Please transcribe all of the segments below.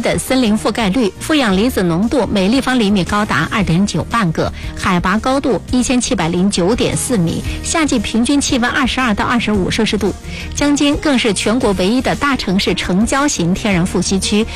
的森林覆盖率，负氧离子浓度每立方厘米高达 2.9万个，海拔高度 1709.4 米，夏季平均气温22到25摄氏度。江津更是全国唯一的大城市城郊型天然富硒区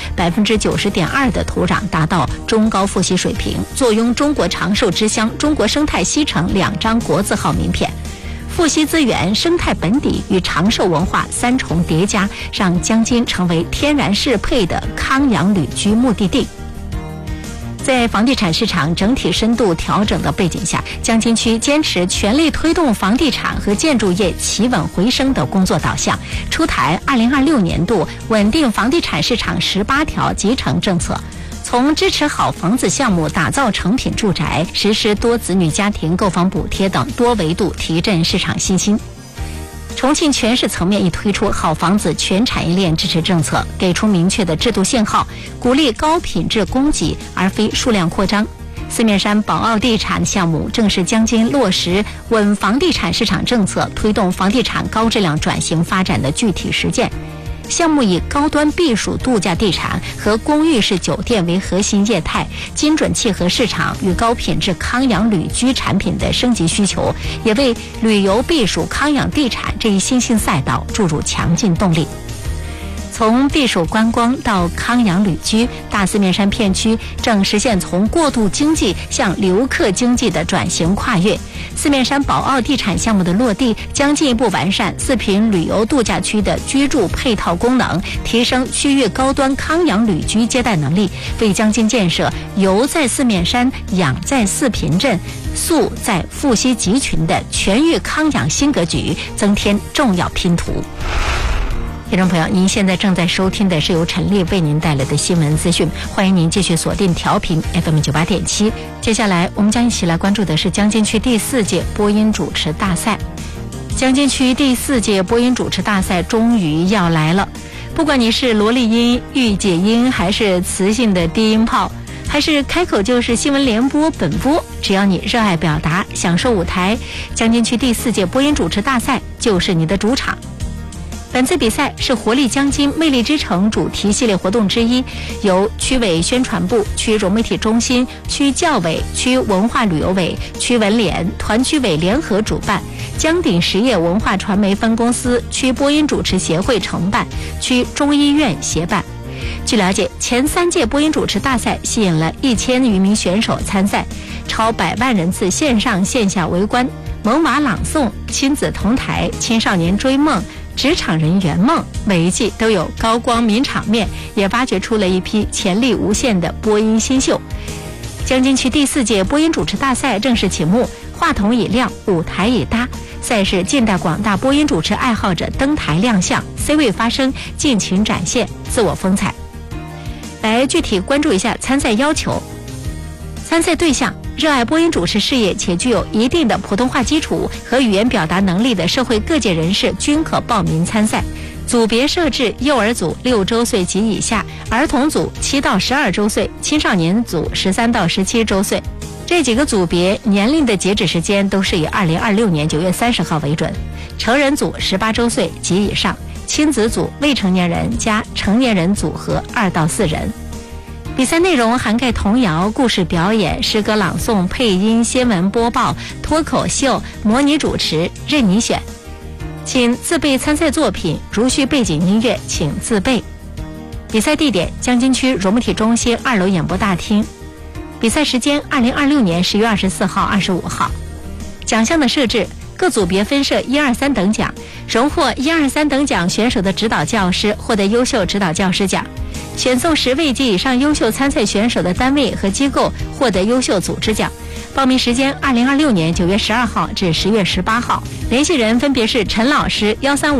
，90.2%的土壤达到中高富硒水平，坐拥中国长寿之乡、中国生态西城2张国字号名片。富硒资源、生态本底与长寿文化3重叠加，让江津成为天然适配的康养旅居目的地。在房地产市场整体深度调整的背景下，江津区坚持全力推动房地产和建筑业企稳回升的工作导向，出台2026年度稳定房地产市场18条集成政策。从支持好房子项目打造成品住宅，实施多子女家庭购房补贴等多维度提振市场信心。重庆全市层面已推出好房子全产业链支持政策，给出明确的制度信号，鼓励高品质供给而非数量扩张。四面山宝奥地产项目正是江津落实稳房地产市场政策，推动房地产高质量转型发展的具体实践。项目以高端避暑度假地产和公寓式酒店为核心业态，精准契合市场与高品质康养旅居产品的升级需求，也为旅游避暑康养地产这一新兴赛道注入强劲动力。从避暑观光到康养旅居，大四面山片区正实现从过渡经济向留客经济的转型跨越。四面山宝奥地产项目的落地，将进一步完善四平旅游度假区的居住配套功能，提升区域高端康养旅居接待能力，为江津建设游在四面山、养在四平镇、宿在富硒集群的全域康养新格局增添重要拼图。听众朋友，您现在正在收听的是由陈丽为您带来的新闻资讯，欢迎您继续锁定调频 FM 98.7。接下来我们将一起来关注的是江津区第4届播音主持大赛。江津区第4届播音主持大赛终于要来了，不管你是萝莉音、御姐音，还是磁性的低音炮，还是开口就是新闻联播本播，只要你热爱表达，享受舞台，江津区第4届播音主持大赛就是你的主场。本次比赛是活力江津、魅力之城主题系列活动之一，由区委宣传部、区融媒体中心、区教委、区文化旅游委、区文联、团区委联合主办，江鼎实业文化传媒分公司、区播音主持协会承办，区中医院协办。据了解，前3届播音主持大赛吸引了1000余名选手参赛，超100万人次线上线下围观，萌娃朗诵、亲子同台、青少年追梦、职场人圆梦，每一季都有高光名场面，也挖掘出了一批潜力无限的播音新秀。江津区第4届播音主持大赛正式启幕，话筒已亮，舞台已搭，赛事静待广大播音主持爱好者登台亮相 ，C 位发声，尽情展现自我风采。来具体关注一下参赛要求。参赛对象：热爱播音主持事业且具有一定的普通话基础和语言表达能力的社会各界人士均可报名参赛。组别设置幼儿组6周岁及以下，儿童组7到12周岁，青少年组13到17周岁。这几个组别年龄的截止时间都是以2026年9月30号为准。成人组18周岁及以上，亲子组未成年人加成年人组合2到4人。比赛内容涵盖童谣、故事表演、诗歌朗诵、配音、新闻播报、脱口秀、模拟主持，任你选。请自备参赛作品，如需背景音乐请自备。比赛地点：江津区融媒体中心2楼演播大厅。比赛时间：2026年10月24号、25号。奖项的设置：各组别分设1、2、3等奖，荣获1、2、3等奖选手的指导教师获得优秀指导教师奖。选送10位及以上优秀参赛选手的单位和机构获得优秀组织奖。报名时间：2026年9月12号至10月18号。联系人分别是陈老师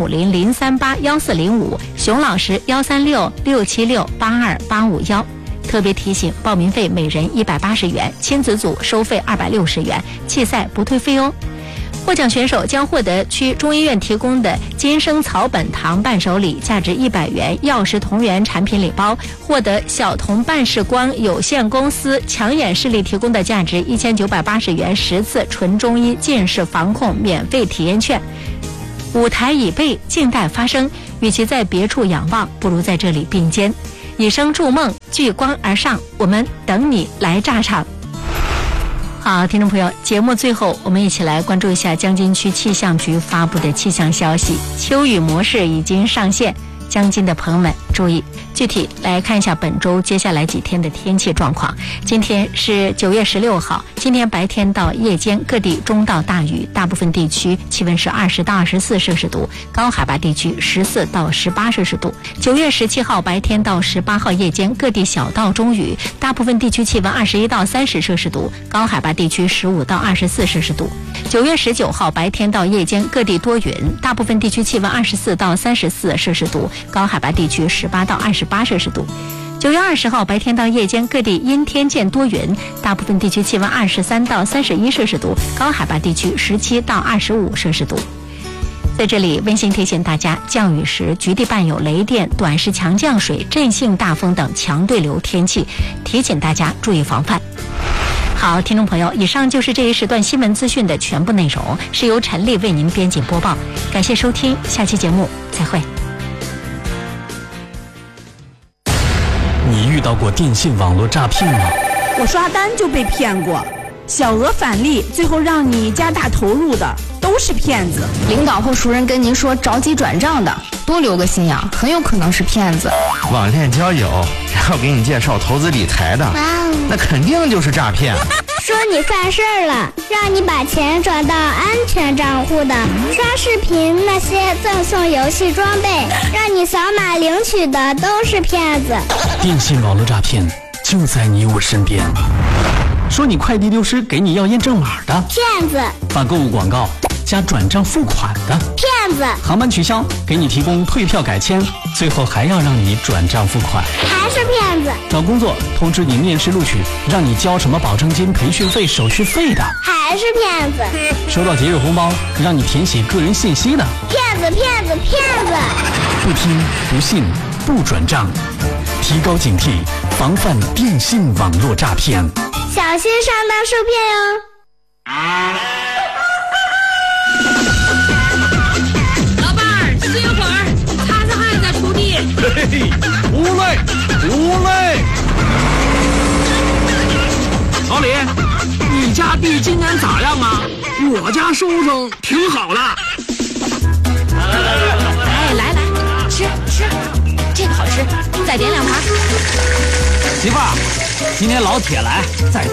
1350-038-1405，熊老师136-676-82851。特别提醒：报名费每人180元，亲子组收费260元，弃赛不退费哦。获奖选手将获得区中医院提供的金生草本糖伴手礼价值100元药食同源产品礼包，获得小童伴视光有限公司强眼视力提供的价值1980元10次纯中医近视防控免费体验券。舞台已备，静待发声，与其在别处仰望，不如在这里并肩。 以声筑梦，聚光而上，我们等你来炸场。好，听众朋友，节目最后我们一起来关注一下江津区气象局发布的气象消息，秋雨模式已经上线，江津的朋友们注意。具体来看一下本周接下来几天的天气状况。今天是9月16号，今天白天到夜间各地中到大雨，大部分地区气温是20到24摄氏度，高海拔地区14到18摄氏度。9月17号白天到18号夜间各地小到中雨，大部分地区气温21到30摄氏度，高海拔地区15到24摄氏度。9月19号白天到夜间各地多云，大部分地区气温24到34摄氏度，高海拔地区18到28摄氏度。9月20号白天到夜间各地阴天见多云，大部分地区气温23到31摄氏度，高海拔地区17到25摄氏度。在这里温馨提醒大家，降雨时局地伴有雷电、短时强降水、阵性大风等强对流天气，提醒大家注意防范。好，听众朋友，以上就是这一时段新闻资讯的全部内容，是由陈丽为您编辑播报。感谢收听，下期节目再会。 你遇到过电信网络诈骗吗？ 我刷单就被骗过，小额返利，最后让你加大投入的都是骗子。 领导或熟人跟您说着急转账的，多留个心眼，很有可能是骗子。 网恋交友，然后给你介绍投资理财的，那肯定就是诈骗。 说你犯事儿了，让你把钱转到安全账户的，刷视频那些赠送游戏装备，让你扫码领取的都是骗子。 电信网络诈骗就在你我身边。说你快递丢失，给你要验证码的， 骗子； 发购物广告加转账付款的， 骗子； 航班取消，给你提供退票改签，最后还要让你转账付款， 还是骗子； 找工作通知你面试录取，让你交什么保证金、培训费、手续费的， 还是骗子； 收到节日红包，让你填写个人信息的， 骗子，骗子，骗子！ 不听不信不转账，提高警惕，防范电信网络诈骗， 小心上当受骗哟。 老伴儿，歇会儿，擦擦汗再锄地。 嘿嘿，不累不累。老李，你家地今年咋样啊？我家收成挺好的。 哎，来来，吃，这个好吃，再点2盘。 媳妇儿，今天老铁来，再